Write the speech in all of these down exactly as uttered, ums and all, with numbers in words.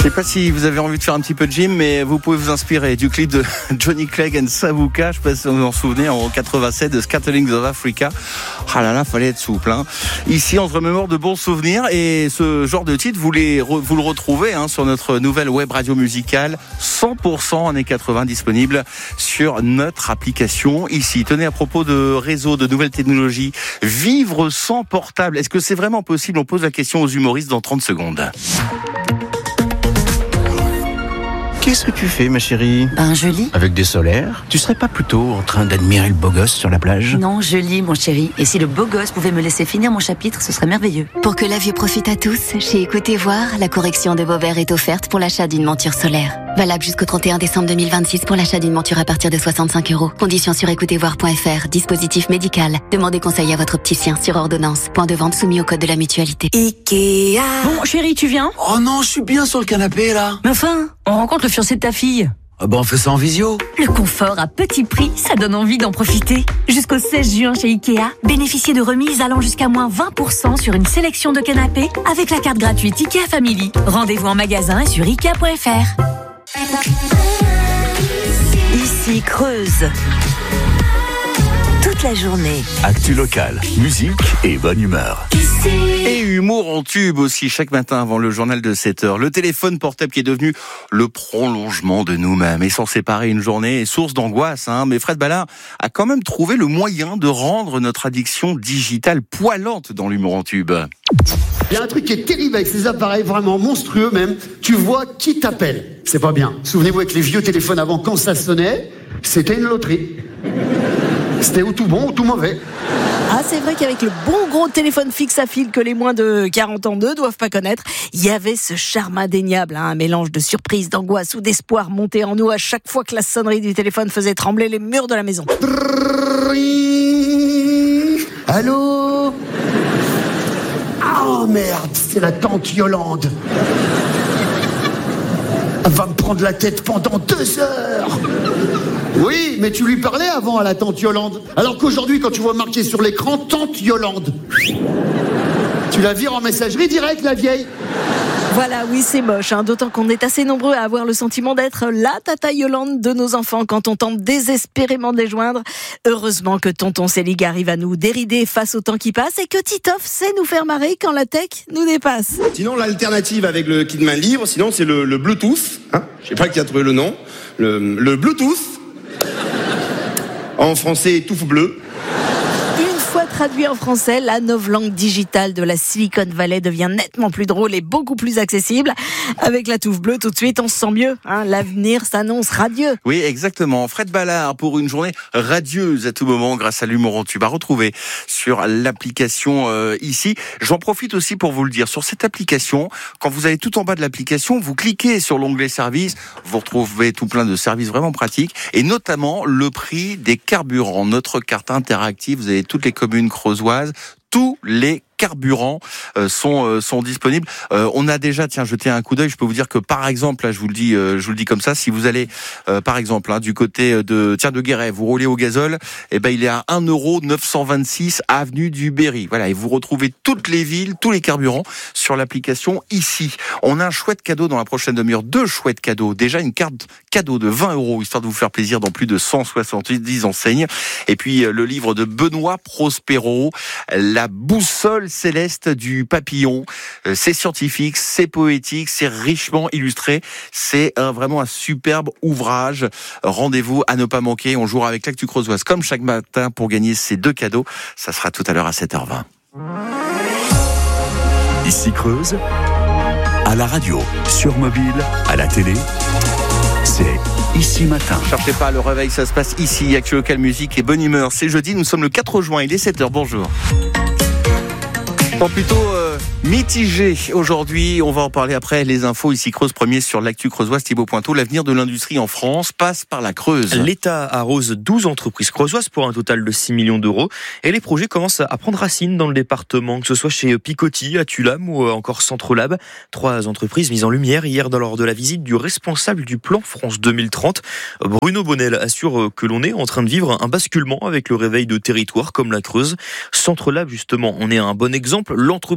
Je sais pas si vous avez envie de faire un petit peu de gym, mais vous pouvez vous inspirer du clip de Johnny Clegg and Savuka. Je sais pas si vous vous en souvenez, en quatre-vingt-sept, de Scatterings of Africa. Ah là là, fallait être souple, hein. Ici, on se remémore de bons souvenirs, et ce genre de titre, vous, les, vous le retrouvez hein, sur notre nouvelle web radio musicale cent pour cent années quatre-vingts, disponible sur notre application. Ici, tenez, à propos de réseau, de nouvelles technologies, vivre sans portable, est-ce que c'est vraiment possible? On pose la question aux humoristes dans trente secondes. Qu'est-ce que tu fais, ma chérie? Ben, je lis. Avec des solaires? Tu serais pas plutôt en train d'admirer le beau gosse sur la plage? Non, je lis, mon chéri. Et si le beau gosse pouvait me laisser finir mon chapitre, ce serait merveilleux. Pour que la vue profite à tous, chez Écoutez Voir, la correction de vos verres est offerte pour l'achat d'une monture solaire. Valable jusqu'au trente et un décembre deux mille vingt-six pour l'achat d'une monture à partir de soixante-cinq euros. Conditions sur écoutez voir point f r. Dispositif médical. Demandez conseil à votre opticien sur ordonnance. Point de vente soumis au code de la mutualité. Ikea. Bon, chéri, tu viens? Oh non, je suis bien sur le canapé là. Mais enfin, on rencontre le fiancé de ta fille. Ah bah on fait ça en visio. Le confort à petit prix, ça donne envie d'en profiter. Jusqu'au seize juin chez Ikea, bénéficiez de remises allant jusqu'à moins vingt pour cent sur une sélection de canapés avec la carte gratuite Ikea Family. Rendez-vous en magasin et sur ikea point f r. Ici Creuse. Toute la journée. Actu locale, musique et bonne humeur. Et humour en tube aussi, chaque matin avant le journal de sept heures. Le téléphone portable qui est devenu le prolongement de nous-mêmes. Et s'en séparer une journée est source d'angoisse, hein. Mais Fred Ballard a quand même trouvé le moyen de rendre notre addiction digitale poilante dans l'humour en tube. Il y a un truc qui est terrible avec ces appareils, vraiment monstrueux même. Tu vois qui t'appelle. C'est pas bien. Souvenez-vous avec les vieux téléphones avant, quand ça sonnait, c'était une loterie. C'était ou tout bon ou tout mauvais. Ah, c'est vrai qu'avec le bon gros téléphone fixe à fil que les moins de quarante ans ne doivent pas connaître, il y avait ce charme indéniable, hein, un mélange de surprise, d'angoisse ou d'espoir monté en nous à chaque fois que la sonnerie du téléphone faisait trembler les murs de la maison. Allô? Oh merde, c'est la tante Yolande. Elle va me prendre la tête pendant deux heures. Oui, mais tu lui parlais avant à la tante Yolande. Alors qu'aujourd'hui, quand tu vois marqué sur l'écran tante Yolande, tu la vires en messagerie directe, la vieille. Voilà, oui, c'est moche, hein, d'autant qu'on est assez nombreux à avoir le sentiment d'être la tata Yolande de nos enfants quand on tente désespérément de les joindre. Heureusement que tonton Célig arrive à nous dérider face au temps qui passe et que Titoff sait nous faire marrer quand la tech nous dépasse. Sinon, l'alternative avec le kit main libre, sinon c'est le, le Bluetooth. Hein, je sais pas qui a trouvé le nom. Le, le Bluetooth. En français, touffe bleu. Une fois traduit en français, la novlangue digitale de la Silicon Valley devient nettement plus drôle et beaucoup plus accessible. Avec la touffe bleue, tout de suite, on se sent mieux, hein. L'avenir s'annonce radieux. Oui, exactement. Fred Ballard pour une journée radieuse à tout moment grâce à l'humour en tube à retrouver sur l'application euh, ici. J'en profite aussi pour vous le dire. Sur cette application, quand vous allez tout en bas de l'application, vous cliquez sur l'onglet services, vous retrouvez tout plein de services vraiment pratiques et notamment le prix des carburants. Notre carte interactive, vous avez toutes les communes creusoises, tous les carburants euh, sont euh, sont disponibles. Euh, on a déjà, tiens, jeté un coup d'œil. Je peux vous dire que par exemple, là, je vous le dis, euh, je vous le dis comme ça, si vous allez, euh, par exemple, hein, du côté de, tiens, de Guéret, vous roulez au gazole, eh ben, il est à un euro neuf cent vingt-six avenue du Berry. Voilà, et vous retrouvez toutes les villes, tous les carburants sur l'application ici. On a un chouette cadeau dans la prochaine demi-heure, deux chouettes cadeaux. Déjà une carte cadeau de vingt euros histoire de vous faire plaisir dans plus de cent soixante-dix enseignes. Et puis euh, le livre de Benoît Prospero, La boussole céleste du papillon. C'est scientifique, c'est poétique, c'est richement illustré. C'est un, vraiment un superbe ouvrage. Rendez-vous à ne pas manquer. On jouera avec l'Actu Creusoise comme chaque matin pour gagner ces deux cadeaux. Ça sera tout à l'heure à sept heures vingt. Ici Creuse, à la radio, sur mobile, à la télé, c'est Ici Matin. Cherchez pas, le réveil, ça se passe ici. Actu Local Musique et bonne humeur. C'est jeudi, nous sommes le quatre juin, il est sept heures. Bonjour. Bon, plutôt euh, mitigé aujourd'hui, on va en parler après les infos ici Creuse premier sur l'actu creusoise. Thibaut Pointeau, l'avenir de l'industrie en France passe par la Creuse. L'État arrose douze entreprises creusoises pour un total de six millions d'euros et les projets commencent à prendre racine dans le département, que ce soit chez Picoty, à Tulam ou encore Centrelab. Trois entreprises mises en lumière hier lors de la visite du responsable du plan France deux mille trente. Bruno Bonnel assure que l'on est en train de vivre un basculement avec le réveil de territoires comme la Creuse. Centrelab justement, on est un bon exemple. L'entreprise spécialisée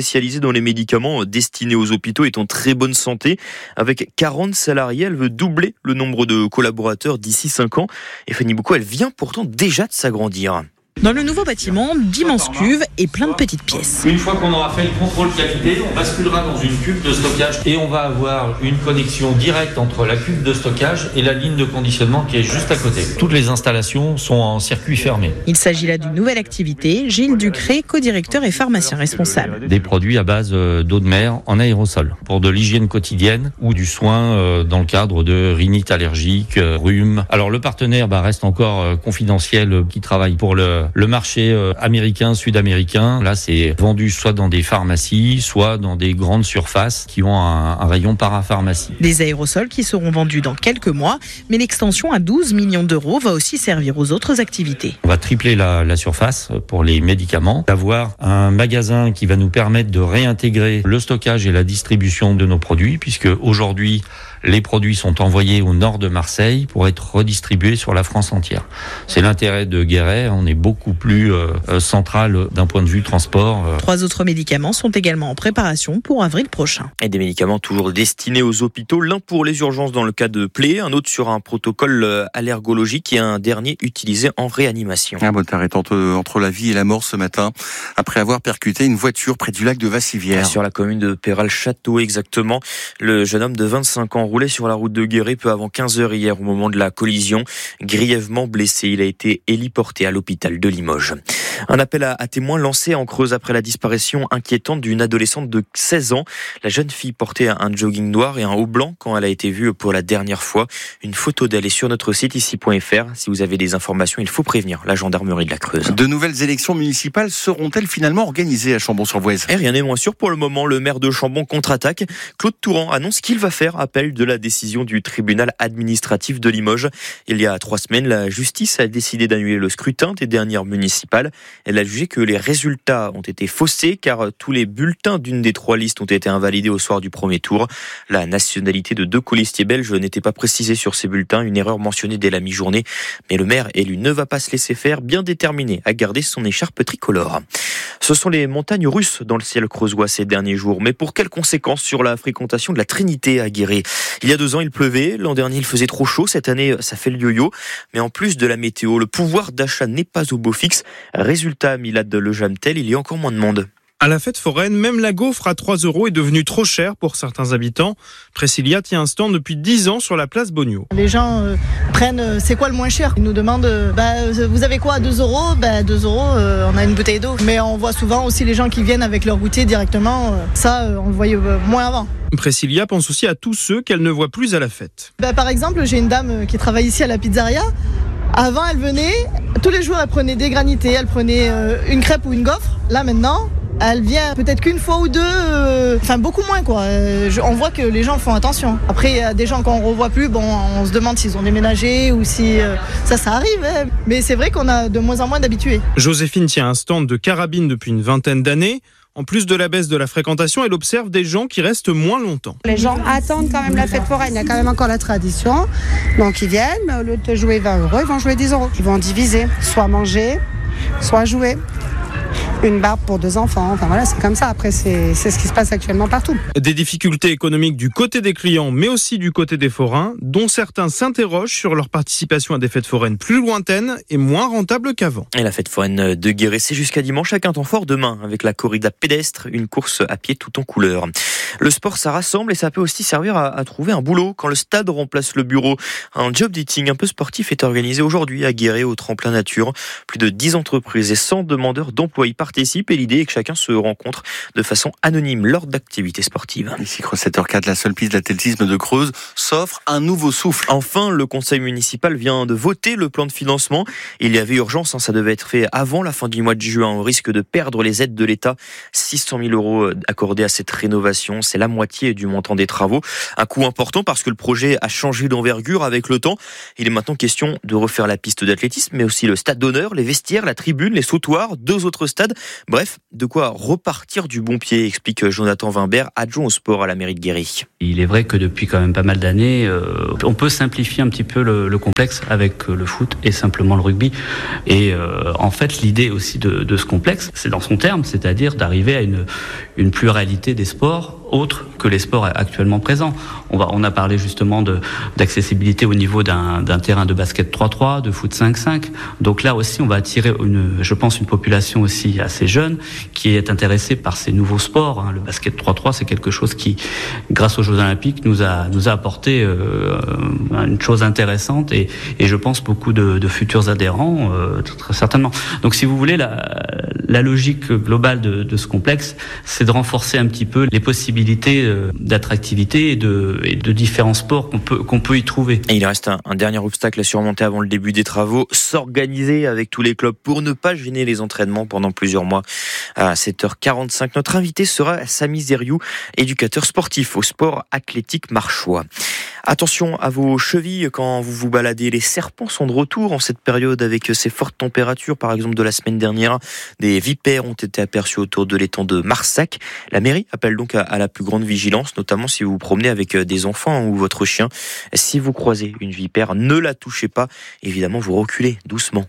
spécialisée dans les médicaments destinés aux hôpitaux est en très bonne santé. Avec quarante salariés, elle veut doubler le nombre de collaborateurs d'ici cinq ans. Et Fanny Boucaud, elle vient pourtant déjà de s'agrandir. Dans le nouveau bâtiment, d'immenses cuves et plein de petites pièces. Une fois qu'on aura fait le contrôle qualité, on basculera dans une cuve de stockage et on va avoir une connexion directe entre la cuve de stockage et la ligne de conditionnement qui est juste à côté. Toutes les installations sont en circuit fermé. Il s'agit là d'une nouvelle activité. Gilles Ducré, co-directeur et pharmacien responsable. Des produits à base d'eau de mer en aérosol pour de l'hygiène quotidienne ou du soin dans le cadre de rhinite allergique, rhume. Alors le partenaire bah, reste encore confidentiel qui travaille pour le Le marché américain, sud-américain, là c'est vendu soit dans des pharmacies, soit dans des grandes surfaces qui ont un, un rayon parapharmacie. Des aérosols qui seront vendus dans quelques mois, mais l'extension à douze millions d'euros va aussi servir aux autres activités. On va tripler la, la surface pour les médicaments, d'avoir un magasin qui va nous permettre de réintégrer le stockage et la distribution de nos produits, puisque aujourd'hui les produits sont envoyés au nord de Marseille pour être redistribués sur la France entière. C'est l'intérêt de Guéret, on est beaucoup plus euh, central d'un point de vue transport. Euh. Trois autres médicaments sont également en préparation pour avril prochain. Et des médicaments toujours destinés aux hôpitaux, l'un pour les urgences dans le cas de plaies, un autre sur un protocole allergologique et un dernier utilisé en réanimation. Un bon arrêt entre, entre la vie et la mort ce matin, après avoir percuté une voiture près du lac de Vassivière. Sur la commune de Péral-Château exactement, le jeune homme de vingt-cinq ans roulait sur la route de Guéret peu avant quinze heures hier au moment de la collision. Grièvement blessé, il a été héliporté à l'hôpital de Limoges. Un appel à, à témoins lancé en Creuse après la disparition inquiétante d'une adolescente de seize ans. La jeune fille portait un jogging noir et un haut blanc quand elle a été vue pour la dernière fois. Une photo d'elle est sur notre site ici point f r. Si vous avez des informations, il faut prévenir la gendarmerie de la Creuse. De nouvelles élections municipales seront-elles finalement organisées à Chambon-sur-Voueize ? Et rien n'est moins sûr pour le moment. Le maire de Chambon contre-attaque. Claude Touran annonce qu'il va faire appel de la décision du tribunal administratif de Limoges. Il y a trois semaines, la justice a décidé d'annuler le scrutin des dernières municipales. Elle a jugé que les résultats ont été faussés car tous les bulletins d'une des trois listes ont été invalidés au soir du premier tour. La nationalité de deux colistiers belges n'était pas précisée sur ces bulletins, une erreur mentionnée dès la mi-journée. Mais le maire élu ne va pas se laisser faire, bien déterminé à garder son écharpe tricolore. Ce sont les montagnes russes dans le ciel creusois ces derniers jours. Mais pour quelles conséquences sur la fréquentation de la Trinité à Guéret ? Il y a deux ans, il pleuvait. L'an dernier, il faisait trop chaud. Cette année, ça fait le yo-yo. Mais en plus de la météo, le pouvoir d'achat n'est pas au beau fixe. Résultat, Milad Le Jamtel, il y a encore moins de monde. À la fête foraine, même la gaufre à trois euros est devenue trop chère pour certains habitants. Pressilia tient un stand depuis dix ans sur la place Bogno. Les gens euh, prennent euh, c'est quoi le moins cher. Ils nous demandent euh, bah, vous avez quoi à deux euros bah, deux euros, euh, on a une bouteille d'eau. Mais on voit souvent aussi les gens qui viennent avec leur goûter directement. Euh, ça, euh, on le voyait euh, moins avant. Pressilia pense aussi à tous ceux qu'elle ne voit plus à la fête. Bah, par exemple, j'ai une dame qui travaille ici à la pizzeria. Avant, elle venait, tous les jours, elle prenait des granités, elle prenait euh, une crêpe ou une gaufre. Là, maintenant, elle vient peut-être qu'une fois ou deux, euh, enfin beaucoup moins quoi. Euh, je, on voit que les gens font attention. Après, il y a des gens qu'on ne revoit plus, bon, on se demande s'ils ont déménagé ou si euh, ça, ça arrive. Hein. Mais c'est vrai qu'on a de moins en moins d'habitués. Joséphine tient un stand de carabines depuis une vingtaine d'années. En plus de la baisse de la fréquentation, elle observe des gens qui restent moins longtemps. Les gens attendent quand même la fête foraine, il y a quand même encore la tradition. Donc ils viennent, mais au lieu de jouer vingt euros, ils vont jouer dix euros. Ils vont diviser, soit manger, soit jouer. Une barbe pour deux enfants, enfin voilà, c'est comme ça. Après, c'est, c'est ce qui se passe actuellement partout. Des difficultés économiques du côté des clients, mais aussi du côté des forains, dont certains s'interrogent sur leur participation à des fêtes foraines plus lointaines et moins rentables qu'avant. Et la fête foraine de Guéret, c'est jusqu'à dimanche, avec un temps fort demain, avec la corrida pédestre, une course à pied tout en couleur. Le sport, ça rassemble et ça peut aussi servir à, à trouver un boulot quand le stade remplace le bureau. Un job dating un peu sportif est organisé aujourd'hui à Guéret au Tremplin Nature. Plus de dix entreprises et cent demandeurs d'emploi y participent et l'idée est que chacun se rencontre de façon anonyme lors d'activités sportives. Ici, Creuse sept heures quatre, la seule piste d'athlétisme de Creuse s'offre un nouveau souffle. Enfin, le conseil municipal vient de voter le plan de financement. Il y avait urgence, hein, ça devait être fait avant la fin du mois de juin, au risque de perdre les aides de l'État. six cent mille euros accordés à cette rénovation. l'investissement, c'est la moitié du montant des travaux. Un coût important parce que le projet a changé d'envergure avec le temps. Il est maintenant question de refaire la piste d'athlétisme, mais aussi le stade d'honneur, les vestiaires, la tribune, les sautoirs, deux autres stades. Bref, de quoi repartir du bon pied, explique Jonathan Wimbert, adjoint au sport à la mairie de Guéry. Il est vrai que depuis quand même pas mal d'années, euh, on peut simplifier un petit peu le, le complexe avec le foot et simplement le rugby. Et euh, en fait, l'idée aussi de, de ce complexe, c'est dans son terme, c'est-à-dire d'arriver à une, une pluralité des sports autres que les sports actuellement présents. On, va, on a parlé justement de, d'accessibilité au niveau d'un, d'un terrain de basket trois trois, de foot cinq cinq. Donc là aussi, on va attirer, une, je pense, une population aussi assez jeune qui est intéressée par ces nouveaux sports. Le basket trois trois, c'est quelque chose qui, grâce aux Jeux Olympiques, nous a, nous a apporté euh, une chose intéressante et, et je pense beaucoup de, de futurs adhérents, euh, très certainement. Donc si vous voulez, la, la logique globale de, de ce complexe, c'est de renforcer un petit peu les possibilités d'attractivité et de, et de différents sports qu'on peut, qu'on peut y trouver. Et il reste un, un dernier obstacle à surmonter avant le début des travaux, s'organiser avec tous les clubs pour ne pas gêner les entraînements pendant plusieurs mois. À sept heures quarante-cinq, notre invité sera Samy Zeriou, éducateur sportif au sport athlétique marchois. Attention à vos chevilles quand vous vous baladez. Les serpents sont de retour en cette période avec ces fortes températures. Par exemple, de la semaine dernière, des vipères ont été aperçues autour de l'étang de Marsac. La mairie appelle donc à, à la plus grande vigilance, notamment si vous vous promenez avec des enfants ou votre chien. Si vous croisez une vipère, ne la touchez pas. Évidemment, vous reculez doucement.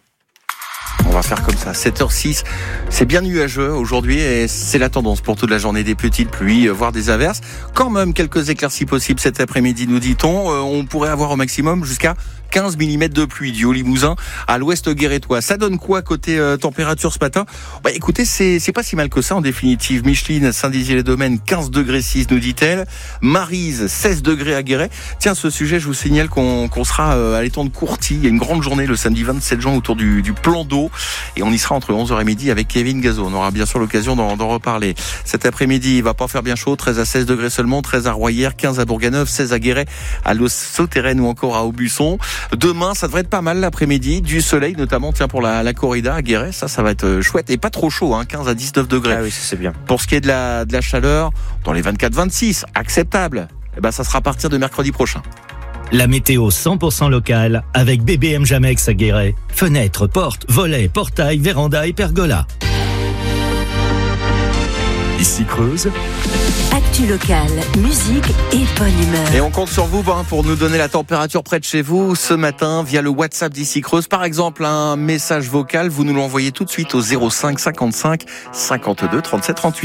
On va faire comme ça, sept heures six, c'est bien nuageux aujourd'hui et c'est la tendance pour toute la journée, des petites pluies, voire des averses. Quand même quelques éclaircies possibles cet après-midi, nous dit-on. On pourrait avoir au maximum jusqu'à quinze millimètres de pluie du Haut-Limousin à l'ouest guérétois. Ça donne quoi côté euh, température ce matin? Bah écoutez, c'est c'est pas si mal que ça en définitive. Micheline, Saint-Dizier-les-Domaines, quinze degrés six nous dit-elle. Maryse, seize degrés à Guéret. Tiens, ce sujet, je vous signale qu'on qu'on sera euh, à l'étang de Courty. Il y a une grande journée le samedi vingt-sept juin autour du, du plan d'eau et on y sera entre onze heures et midi avec Kevin Gazo. On aura bien sûr l'occasion d'en, d'en reparler. Cet après-midi, il va pas faire bien chaud, treize à seize degrés seulement, treize à Royères, quinze à Bourganeuf, seize à Guéret, à Los-Sauterraine ou encore à Aubusson. Demain, ça devrait être pas mal l'après-midi, du soleil notamment, tiens, pour la, la corrida à Guéret, ça, ça va être chouette et pas trop chaud, hein, quinze à dix-neuf degrés. Ah oui, ça c'est bien. Pour ce qui est de la, de la chaleur, dans les vingt-quatre vingt-six, acceptable, eh ben, ça sera à partir de mercredi prochain. La météo cent pour cent locale avec B B M Jamex à Guéret. Fenêtres, portes, volets, portails, vérandas et pergolas. Ici Creuse. Actu locale, musique et bonne humeur. Et on compte sur vous hein, pour nous donner la température près de chez vous ce matin via le WhatsApp d'Ici Creuse. Par exemple, un message vocal, vous nous l'envoyez tout de suite au zéro cinq cinquante-cinq cinquante-deux trente-sept trente-huit.